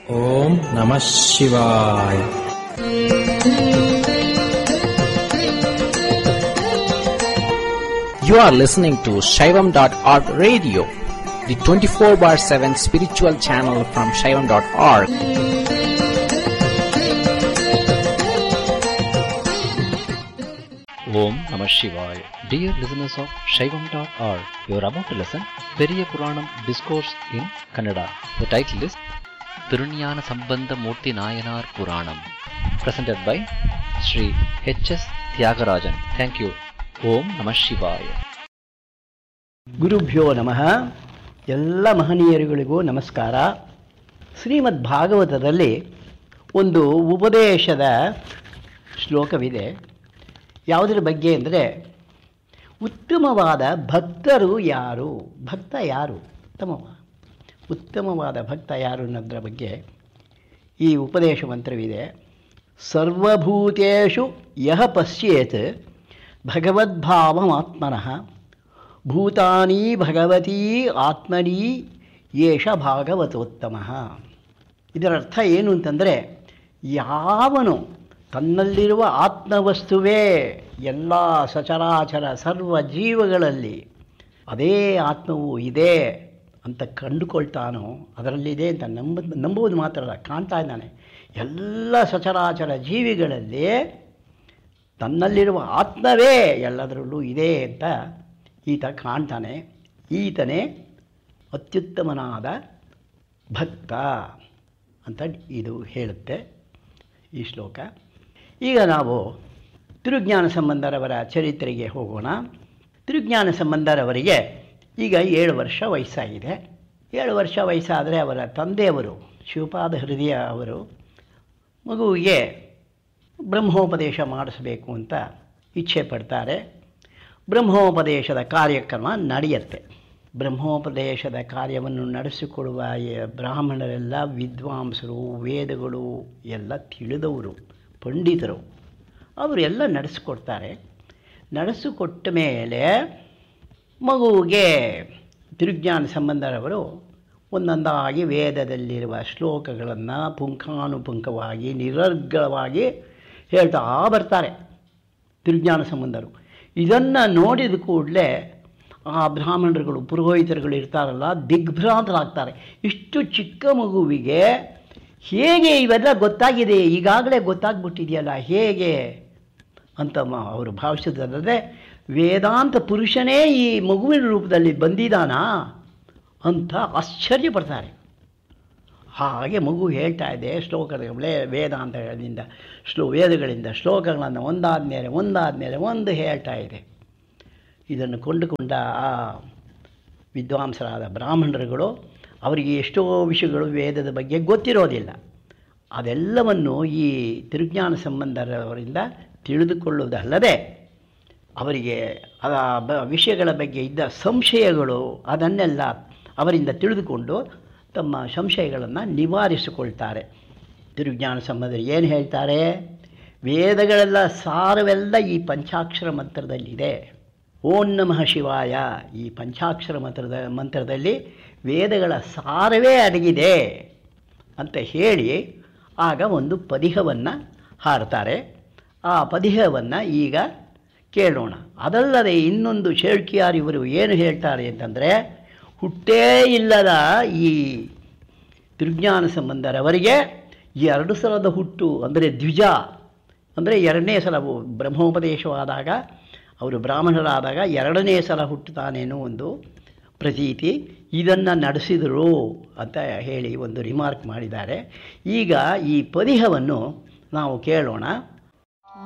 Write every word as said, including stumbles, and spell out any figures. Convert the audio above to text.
ಓಂ ನಮಃ ಶಿವಾಯ. You are listening to Shaivam dot org radio, the twenty-four bar seven spiritual channel from Shaivam dot org. Om Namah Shivaya. Dear listeners of Shaivam dot org, you are about to listen Periya Puranam Discourse in Kannada. The title is Tirunyana Sambandha Murthy Nayanar Puranam, presented by Sri H S Tyagarajan. Thank you. ಓಂ ನಮಃ ಶಿವಾಯ. ಗುರುಭ್ಯೋ ನಮಃ. ಎಲ್ಲ ಮಹನೀಯರುಗಳಿಗೂ ನಮಸ್ಕಾರ. ಶ್ರೀಮದ್ ಭಾಗವತದಲ್ಲಿ ಒಂದು ಉಪದೇಶದ ಶ್ಲೋಕವಿದೆ. ಯಾವುದರ ಬಗ್ಗೆ ಅಂದರೆ, ಉತ್ತಮವಾದ ಭಕ್ತರು ಯಾರು, ಭಕ್ತ ಯಾರು, ಉತ್ತಮ ಉತ್ತಮವಾದ ಭಕ್ತ ಯಾರು ಅನ್ನೋದರ ಬಗ್ಗೆ ಈ ಉಪದೇಶ ಮಂತ್ರವಿದೆ. ಸರ್ವಭೂತೇಷು ಯಃ ಪಶ್ಯೇತ್ ಭಗವದ್ಭಾವಮಾತ್ಮನಃ ಭೂತಾನಿ ಭಗವತೀ ಆತ್ಮನಿ ಯೇಷ ಭಾಗವತೋತ್ತಮಃ. ಇದರರ್ಥ ಏನು ಅಂತಂದರೆ, ಯಾವನು ತನ್ನಲ್ಲಿರುವ ಆತ್ಮವಸ್ತುವೇ ಎಲ್ಲ ಸಚರಾಚರ ಸರ್ವ ಜೀವಗಳಲ್ಲಿ ಅದೇ ಆತ್ಮವು ಇದೆ ಅಂತ ಕಂಡುಕೊಳ್ತಾನೋ, ಅದರಲ್ಲಿದೆ ಅಂತ ನಂಬ ನಂಬುವುದು ಮಾತ್ರ ಅಲ್ಲ, ಕಾಣ್ತಾ ಇದ್ದಾನೆ. ಎಲ್ಲ ಸಚರಾಚರ ಜೀವಿಗಳಲ್ಲಿ ತನ್ನಲ್ಲಿರುವ ಆತ್ಮವೇ ಎಲ್ಲದರಲ್ಲೂ ಇದೆ ಅಂತ ಈತ ಕಾಣ್ತಾನೆ. ಈತನೇ ಅತ್ಯುತ್ತಮನಾದ ಭಕ್ತ ಅಂತ ಇದು ಹೇಳುತ್ತೆ ಈ ಶ್ಲೋಕ. ಈಗ ನಾವು ತಿರುಜ್ಞಾನ ಸಂಬಂಧರವರ ಚರಿತ್ರೆಗೆ ಹೋಗೋಣ. ತಿರುಜ್ಞಾನ ಸಂಬಂಧರವರಿಗೆ ಈಗ ಏಳು ವರ್ಷ ವಯಸ್ಸಾಗಿದೆ. ಏಳು ವರ್ಷ ವಯಸ್ಸಾದರೆ ಅವರ ತಂದೆಯವರು ಶಿವಪಾದ ಹೃದಯ ಅವರು ಮಗುವಿಗೆ ಬ್ರಹ್ಮೋಪದೇಶ ಮಾಡಿಸಬೇಕು ಅಂತ ಇಚ್ಛೆ ಪಡ್ತಾರೆ. ಬ್ರಹ್ಮೋಪದೇಶದ ಕಾರ್ಯಕ್ರಮ ನಡೆಯುತ್ತೆ. ಬ್ರಹ್ಮೋಪದೇಶದ ಕಾರ್ಯವನ್ನು ನಡೆಸಿಕೊಡುವ ಬ್ರಾಹ್ಮಣರೆಲ್ಲ ವಿದ್ವಾಂಸರು, ವೇದಗಳು ಎಲ್ಲ ತಿಳಿದವರು, ಪಂಡಿತರು. ಅವರೆಲ್ಲ ನಡೆಸಿಕೊಡ್ತಾರೆ. ನಡೆಸಿಕೊಟ್ಟ ಮೇಲೆ ಮಗುವಿಗೆ ತಿರುಜ್ಞಾನ ಸಂಬಂಧರವರು ಒಂದೊಂದಾಗಿ ವೇದದಲ್ಲಿರುವ ಶ್ಲೋಕಗಳನ್ನು ಪುಂಖಾನುಪುಂಖವಾಗಿ ನಿರರ್ಗಳವಾಗಿ ಹೇಳ್ತಾ ಬರ್ತಾರೆ ತಿರುಜ್ಞಾನ ಸಂಬಂಧರು. ಇದನ್ನು ನೋಡಿದ ಕೂಡಲೇ ಆ ಬ್ರಾಹ್ಮಣರುಗಳು, ಪುರೋಹಿತರುಗಳು ಇರ್ತಾರಲ್ಲ, ದಿಗ್ಭ್ರಾಂತರಾಗ್ತಾರೆ. ಇಷ್ಟು ಚಿಕ್ಕ ಮಗುವಿಗೆ ಹೇಗೆ ಇವೆಲ್ಲ ಗೊತ್ತಾಗಿದೆ, ಈಗಾಗಲೇ ಗೊತ್ತಾಗ್ಬಿಟ್ಟಿದೆಯಲ್ಲ ಹೇಗೆ ಅಂತ ಅವರು ಭಾವಿಸಿದ್ರೆ, ವೇದಾಂತ ಪುರುಷನೇ ಈ ಮಗುವಿನ ರೂಪದಲ್ಲಿ ಬಂದಿದ್ದಾನಾ ಅಂತ ಆಶ್ಚರ್ಯಪಡ್ತಾರೆ. ಹಾಗೆ ಮಗು ಹೇಳ್ತಾ ಇದೆ ಶ್ಲೋಕಗಳೇ ವೇದಾಂತಗಳಿಂದ ಶ್ಲೋ ವೇದಗಳಿಂದ ಶ್ಲೋಕಗಳನ್ನು ಒಂದಾದ ಮೇಲೆ ಒಂದಾದ ಮೇಲೆ ಒಂದು ಹೇಳ್ತಾ ಇದೆ. ಇದನ್ನು ಕೊಂಡುಕೊಂಡ ಆ ವಿದ್ವಾಂಸರಾದ ಬ್ರಾಹ್ಮಣರುಗಳು, ಅವರಿಗೆ ಎಷ್ಟೋ ವಿಷಯಗಳು ವೇದದ ಬಗ್ಗೆ ಗೊತ್ತಿರೋದಿಲ್ಲ. ಅದೆಲ್ಲವನ್ನು ಈ ತಿರುಜ್ಞಾನ ಸಂಬಂಧರವರಿಂದ ತಿಳಿದುಕೊಳ್ಳುವುದಲ್ಲದೆ, ಅವರಿಗೆ ಆ ವಿಷಯಗಳ ಬಗ್ಗೆ ಇದ್ದ ಸಂಶಯಗಳು ಅದನ್ನೆಲ್ಲ ಅವರಿಂದ ತಿಳಿದುಕೊಂಡು ತಮ್ಮ ಸಂಶಯಗಳನ್ನು ನಿವಾರಿಸಿಕೊಳ್ತಾರೆ. ತಿರುಜ್ಞಾನ ಸಂಬಂಧರು ಏನು ಹೇಳ್ತಾರೆ, ವೇದಗಳೆಲ್ಲ ಸಾರವೆಲ್ಲ ಈ ಪಂಚಾಕ್ಷರ ಮಂತ್ರದಲ್ಲಿದೆ. ಓಂ ನಮಃ ಶಿವಾಯ, ಈ ಪಂಚಾಕ್ಷರ ಮಂತ್ರದ ಮಂತ್ರದಲ್ಲಿ ವೇದಗಳ ಸಾರವೇ ಅಡಗಿದೆ ಅಂತ ಹೇಳಿ ಆಗ ಒಂದು ಪದಿಹವನ್ನು ಹಾಡ್ತಾರೆ. ಆ ಪದಿಹವನ್ನು ಈಗ ಕೇಳೋಣ. ಅದಲ್ಲದೆ ಇನ್ನೊಂದು ಶೇಳ್ಕಿಯಾರ್ ಇವರು ಏನು ಹೇಳ್ತಾರೆ ಅಂತಂದರೆ, ಹುಟ್ಟೇ ಇಲ್ಲದ ಈ ತಿರುಜ್ಞಾನ ಸಂಬಂಧರವರಿಗೆ ಎರಡು ಸಲದ ಹುಟ್ಟು ಅಂದರೆ ದ್ವಿಜ, ಅಂದರೆ ಎರಡನೇ ಸಲ ಬ್ರಹ್ಮೋಪದೇಶವಾದಾಗ ಅವರು ಬ್ರಾಹ್ಮಣರಾದಾಗ ಎರಡನೇ ಸಲ ಹುಟ್ಟುತ್ತಾನೇನೋ ಒಂದು ಪ್ರತೀತಿ. ಇದನ್ನು ನಡೆಸಿದರು ಅಂತ ಹೇಳಿ ಒಂದು ರಿಮಾರ್ಕ್ ಮಾಡಿದ್ದಾರೆ. ಈಗ ಈ ಪದಿಹವನ್ನು ನಾವು ಕೇಳೋಣ.